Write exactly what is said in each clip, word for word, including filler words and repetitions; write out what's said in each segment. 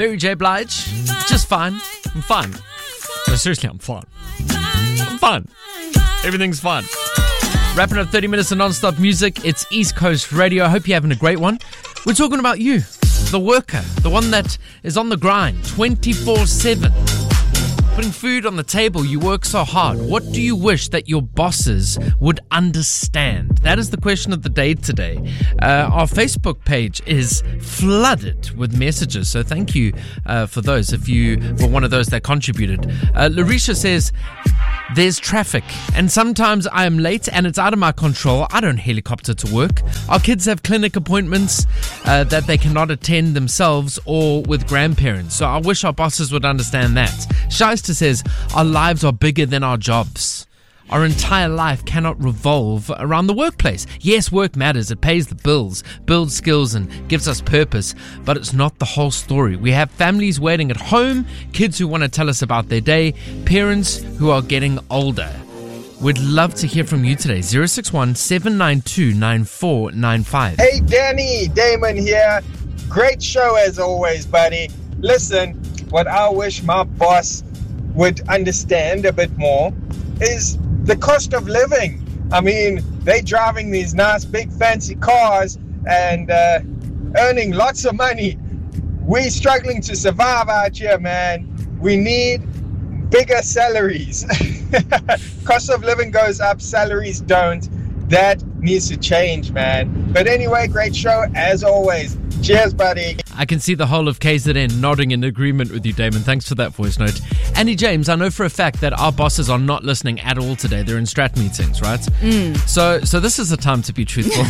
Mary J. Blige, just fine. I'm fine. No, seriously, I'm fine. I'm fine. Everything's fine. Wrapping up thirty minutes of non-stop music. It's East Coast Radio. I hope you're having a great one. We're talking about you, the worker, the one that is on the grind twenty-four seven. Putting food on the table, you work so hard. What do you wish that your bosses would understand? That is the question of the day today. Uh, our Facebook page is flooded with messages, so thank you uh, for those if you were one of those that contributed. Uh, Larisha says, there's traffic, and sometimes I am late and it's out of my control. I don't helicopter to work. Our kids have clinic appointments uh, that they cannot attend themselves or with grandparents, so I wish our bosses would understand that. Shyster says, our lives are bigger than our jobs. Our entire life cannot revolve around the workplace. Yes, work matters. It pays the bills, builds skills, and gives us purpose. But it's not the whole story. We have families waiting at home, kids who want to tell us about their day, parents who are getting older. We'd love to hear from you today. zero six one, seven nine two, nine four nine five. Hey, Danny, Damon here. Great show as always, buddy. Listen, what I wish my boss would understand a bit more is the cost of living. I mean, they driving these nice big fancy cars and uh, earning lots of money. We're struggling to survive out here, man. We need bigger salaries. Cost of living goes up, salaries don't. That needs to change, man. But anyway, great show as always. Cheers, buddy. I can see the whole of K Z N nodding in agreement with you, Damon. Thanks for that voice note. Andy James, I know for a fact that our bosses are not listening at all today. They're in strat meetings, right? Mm. So so this is the time to be truthful.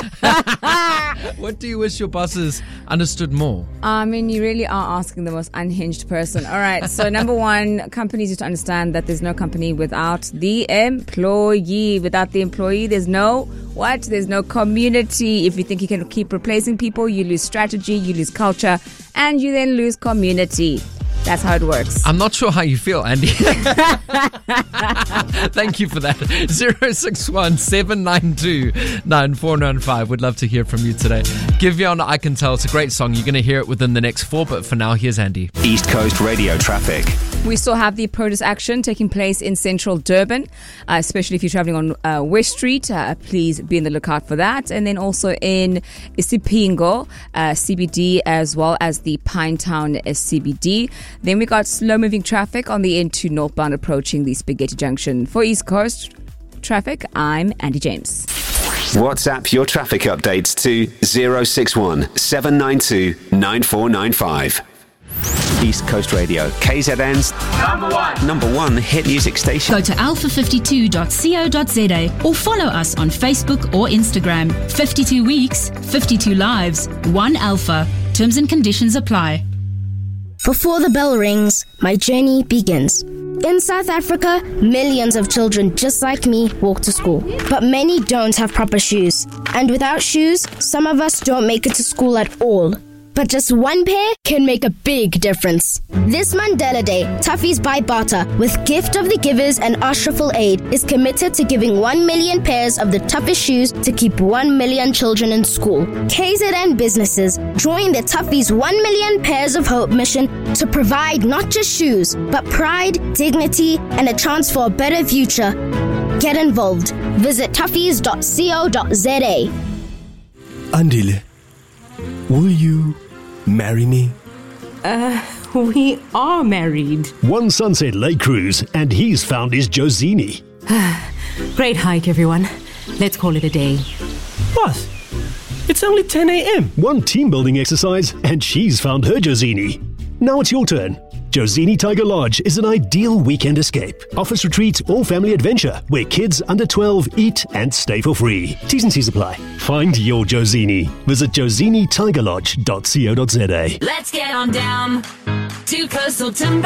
What do you wish your bosses understood more? I mean, you really are asking the most unhinged person. All right, so number one, companies need to understand that there's no company without the employee. Without the employee, there's no what? There's no community. If you think you can keep replacing people, you lose strategy, you lose culture, and you then lose community. That's how it works. I'm not sure how you feel, Andy. Thank you for that. zero six one, seven nine two, nine four nine five. Would love to hear from you today. Give you on I Can Tell. It's a great song. You're going to hear it within the next four, but for now, here's Andy. East Coast Radio traffic. We still have the protest action taking place in central Durban, uh, especially if you're traveling on uh, West Street. Uh, please be on the lookout for that. And then also in Isipingo, uh, C B D, as well as the Pinetown uh, C B D. Then we got slow-moving traffic on the N two northbound approaching the Spaghetti Junction. For East Coast traffic, I'm Andy James. WhatsApp your traffic updates to zero six one, seven nine two, nine four nine five. East Coast Radio, K Z N's number one, number one hit music station. Go to alpha fifty-two dot co dot za or follow us on Facebook or Instagram. fifty-two weeks, fifty-two lives, one Alpha. Terms and conditions apply. Before the bell rings, my journey begins. In South Africa, millions of children just like me walk to school, but many don't have proper shoes. And without shoes, some of us don't make it to school at all. But just one pair can make a big difference. This Mandela Day, Toughies by Barter, with Gift of the Givers and Ashraful Aid, is committed to giving one million pairs of the toughest shoes to keep one million children in school. K Z N businesses join the Toughies one million Pairs of Hope mission to provide not just shoes, but pride, dignity, and a chance for a better future. Get involved. Visit toughies dot co dot za. Andile, will you marry me? Uh, we are married. One Sunset Lake cruise, and he's found his Josini. Great hike, everyone. Let's call it a day. What? It's only ten a.m. One team building exercise, and she's found her Josini. Now it's your turn. Josini Tiger Lodge is an ideal weekend escape. Office retreat or family adventure where kids under twelve eat and stay for free. T's and C's apply. Find your Josini. Visit josini tiger lodge dot co dot za. Let's get on down to Coastal Timber.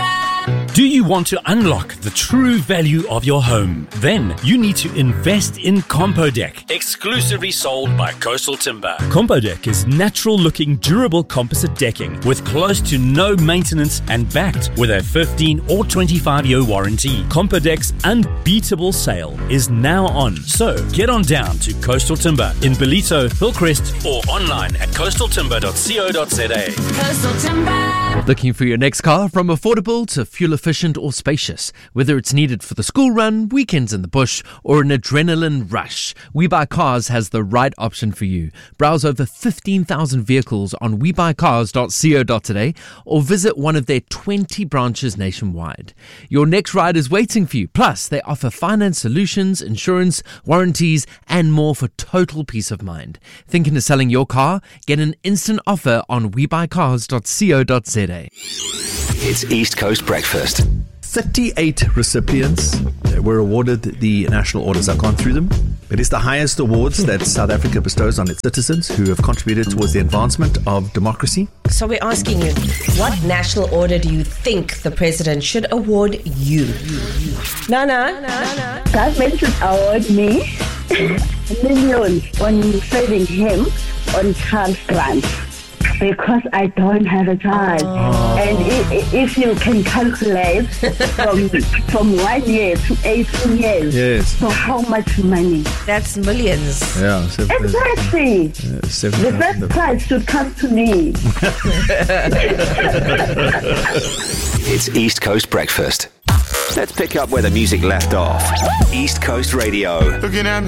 Do you want to unlock the true value of your home? Then you need to invest in Compodeck, exclusively sold by Coastal Timber. Compodeck is natural-looking, durable composite decking with close to no maintenance and backed with a fifteen or twenty-five year warranty. Compodeck's unbeatable sale is now on, so get on down to Coastal Timber in Bellito, Hillcrest, or online at coastal timber dot co dot za. Coastal Timber. Looking for your next car from affordable to fuel efficient or spacious? Whether it's needed for the school run, weekends in the bush, or an adrenaline rush, We Buy Cars has the right option for you. Browse over fifteen thousand vehicles on we buy cars dot co dot za or visit one of their twenty branches nationwide. Your next ride is waiting for you. Plus, they offer finance solutions, insurance, warranties, and more for total peace of mind. Thinking of selling your car? Get an instant offer on we buy cars dot co dot za. It's East Coast Breakfast. thirty-eight recipients were awarded the national orders. I've gone through them. It is the highest awards that South Africa bestows on its citizens who have contributed towards the advancement of democracy. So we're asking you, what national order do you think the president should award you? Nana? Nana? Government should award me millions on saving him on child grants. Because I don't have a child. Oh. And if, if you can calculate from from one year to eighteen years, yes. So how much money? That's millions. Yeah. Seven, exactly. Yeah, seven, the first prize should come to me. It's East Coast Breakfast. Let's pick up where the music left off. East Coast Radio. Looking at